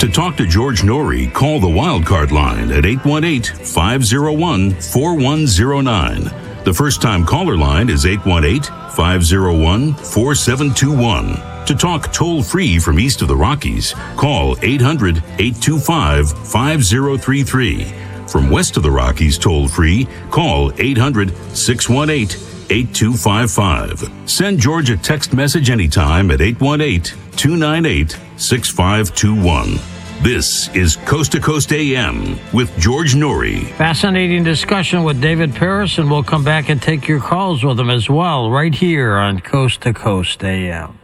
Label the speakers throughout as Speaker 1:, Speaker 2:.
Speaker 1: To talk to George Noory, call the Wildcard line at 818-501-4109. The first-time caller line is 818-501-4721. To talk toll-free from east of the Rockies, call 800-825-5033. From west of the Rockies toll-free, call 800-618-8255. Send George a text message anytime at 818-298-6521. This is Coast to Coast AM with George Noory.
Speaker 2: Fascinating discussion with David Paris, and we'll come back and take your calls with him as well, right here on Coast to Coast AM.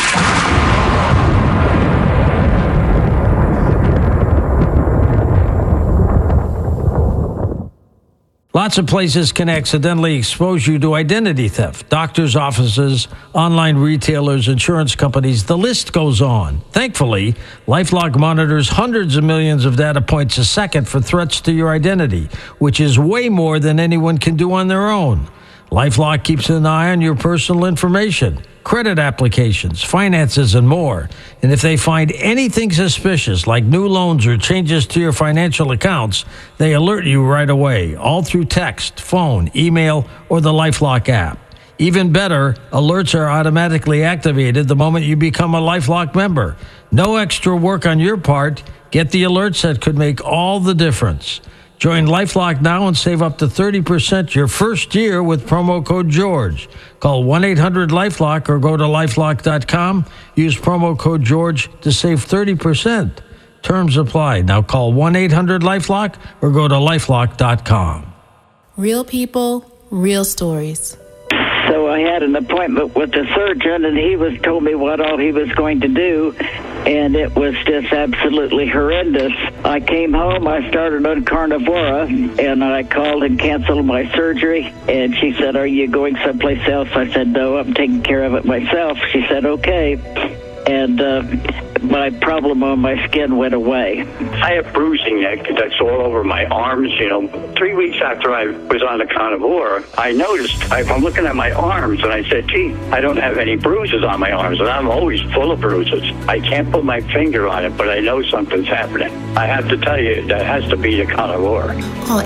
Speaker 2: Lots of places can accidentally expose you to identity theft. Doctors' offices, online retailers, insurance companies, the list goes on. Thankfully, LifeLock monitors hundreds of millions of data points a second for threats to your identity, which is way more than anyone can do on their own. LifeLock keeps an eye on your personal information, credit applications, finances, and more. And if they find anything suspicious, like new loans or changes to your financial accounts, they alert you right away, all through text, phone, email, or the LifeLock app. Even better, alerts are automatically activated the moment you become a LifeLock member. No extra work on your part. Get the alerts that could make all the difference. Join LifeLock now and save up to 30% your first year with promo code George. Call 1-800-LifeLock or go to lifelock.com. Use promo code George to save 30%. Terms apply. Now call 1-800-LifeLock or go to lifelock.com.
Speaker 3: Real people, real stories.
Speaker 4: So I had an appointment with the surgeon, and he told me what all he was going to do, and it was just absolutely horrendous. I came home, I started on Carnivora, and I called and canceled my surgery, and she said, "Are you going someplace else?" I said, "No, I'm taking care of it myself." She said, "Okay." And my problem on my skin went away.
Speaker 5: I have bruising that's all over my arms. 3 weeks after I was on the Carnivora, I noticed, I'm looking at my arms, and I said, gee, I don't have any bruises on my arms, and I'm always full of bruises. I can't put my finger on it, but I know something's happening. I have to tell you, that has to be the Carnivora.
Speaker 3: Call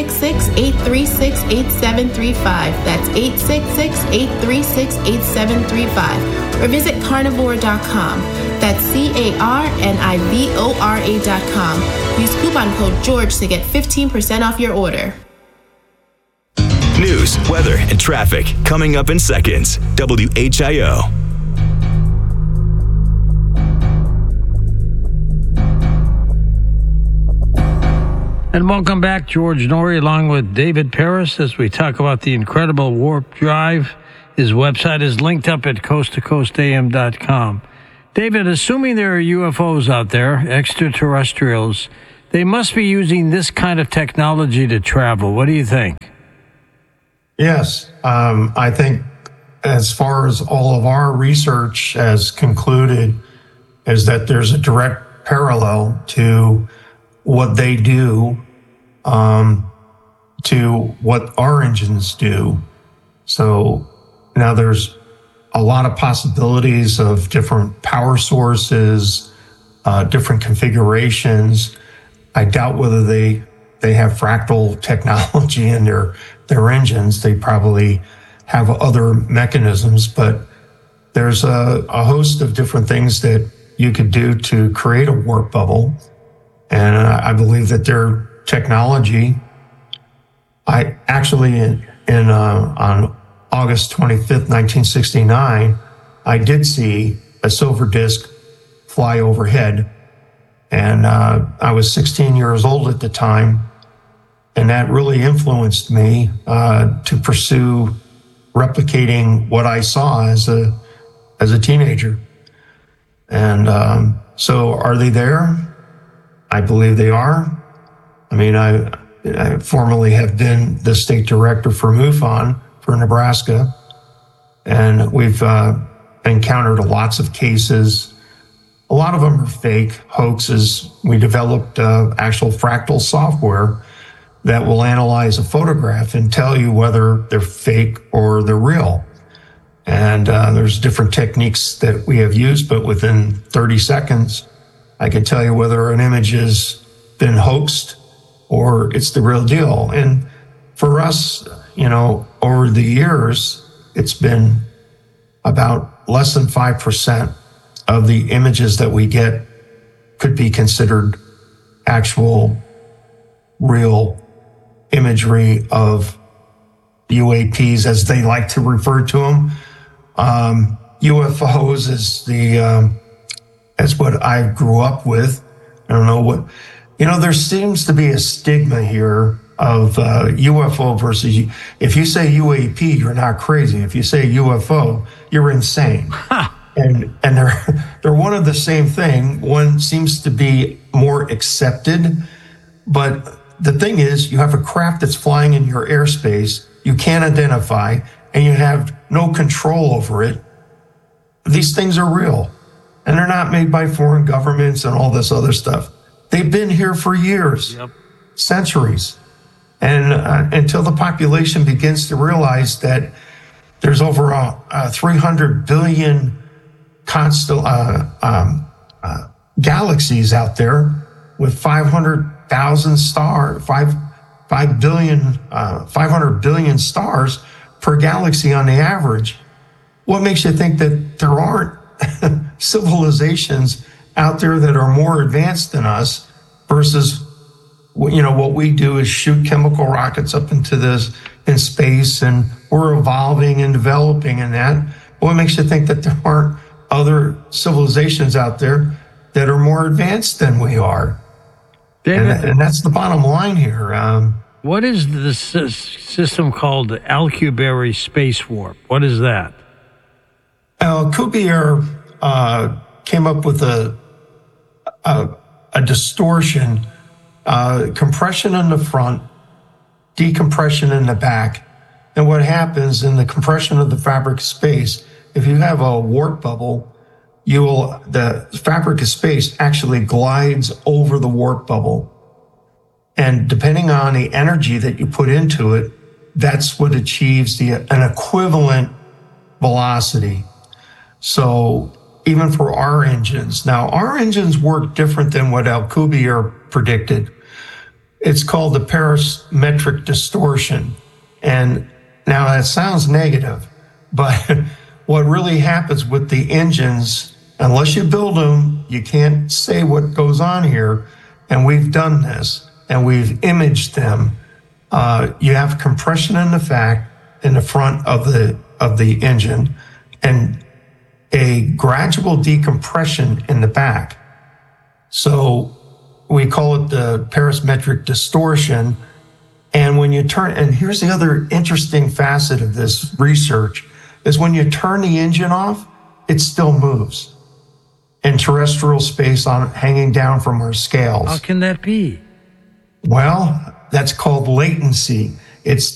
Speaker 3: 866-836-8735. That's 866-836-8735. Or visit carnivora.com. That's carnivora.com. Use coupon code George to get 15% off your order.
Speaker 6: News, weather, and traffic coming up in seconds. WHIO.
Speaker 2: And welcome back, George Noory, along with David Paris, as we talk about the incredible warp drive. His website is linked up at coasttocoastam.com. David, assuming there are UFOs out there, extraterrestrials, they must be using this kind of technology to travel. What do you think?
Speaker 7: Yes. I think as far as all of our research has concluded is that there's a direct parallel to what they do to what our engines do. So now there's a lot of possibilities of different power sources, different configurations. I doubt whether they have fractal technology in their engines. They probably have other mechanisms, but there's a host of different things that you could do to create a warp bubble. And I believe that their technology, I actually on August 25th, 1969, I did see a silver disc fly overhead. And I was 16 years old at the time. And that really influenced me to pursue replicating what I saw as a teenager. And so are they there? I believe they are. I mean, I formerly have been the state director for MUFON for Nebraska, and we've encountered lots of cases. A lot of them are fake hoaxes. We developed actual fractal software that will analyze a photograph and tell you whether they're fake or they're real. And there's different techniques that we have used, but within 30 seconds, I can tell you whether an image has been hoaxed or it's the real deal. And for us, over the years, it's been about less than 5% of the images that we get could be considered actual, real imagery of UAPs, as they like to refer to them. UFOs is what I grew up with. I don't know what, there seems to be a stigma here of UFO versus, if you say UAP, you're not crazy. If you say UFO, you're insane. And they're one of the same thing. One seems to be more accepted, but the thing is, you have a craft that's flying in your airspace, you can't identify, and you have no control over it. These things are real, and they're not made by foreign governments and all this other stuff. They've been here for years, centuries. And until the population begins to realize that there's over 300 billion galaxies out there with 500,000 stars, 500 billion stars per galaxy on the average. What makes you think that there aren't civilizations out there that are more advanced than us versus, what we do is shoot chemical rockets up into in space, and we're evolving and developing in that. What makes you think that there aren't other civilizations out there that are more advanced than we are?
Speaker 2: David,
Speaker 7: and that's the bottom line here.
Speaker 2: What is the system called the Alcubierre space warp? What is that?
Speaker 7: Alcubierre came up with a distortion, compression in the front, decompression in the back. And what happens in the compression of the fabric of space, if you have a warp bubble, the fabric of space actually glides over the warp bubble. And depending on the energy that you put into it, that's what achieves an equivalent velocity. So even for our engines, now our engines work different than what Alcubierre predicted. It's called the parametric distortion. And now that sounds negative, but what really happens with the engines, unless you build them, you can't say what goes on here. And we've done this, and we've imaged them. You have compression in the front of the engine, and a gradual decompression in the back. So we call it the parametric distortion. And when you turn, and here's the other interesting facet of this research, is when you turn the engine off, it still moves in terrestrial space hanging down from our scales.
Speaker 2: How can that be?
Speaker 7: Well, that's called latency. It's